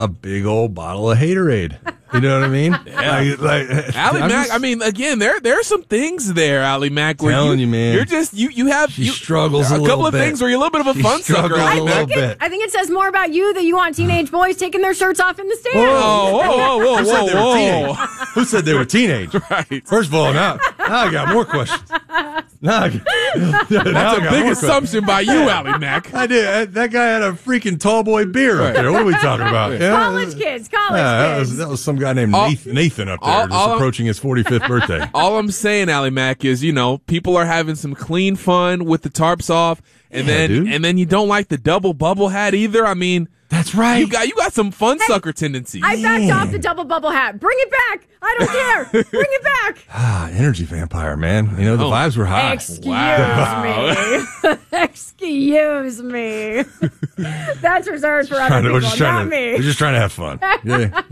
a big old bottle of Haterade. You know what I mean? Yeah. Allie Mack, I mean, again, there are some things there, Allie Mack, where telling you, man. You're just, you have she struggles a couple little of bit. Things where you're a little bit of a fun sucker. I think it says more about you that you want teenage boys taking their shirts off in the stands. Whoa. Who said they were teenage? Right. First of all, now I got more questions. That's a big assumption by you, Allie Mack. I did. That guy had a freaking tall boy beer up there. What are we talking about? College kids. That was some guy named Nathan up there just approaching his 45th birthday. All I'm saying, Allie Mack, is, people are having some clean fun with the tarps off, and then you don't like the double bubble hat either. I mean, that's right. You got some fun sucker tendencies. I backed off the double bubble hat. Bring it back. I don't care. Bring it back. Energy vampire, man. The vibes were high. Excuse me. Excuse me. That's reserved for other people, not me. We're just trying to have fun. Yeah.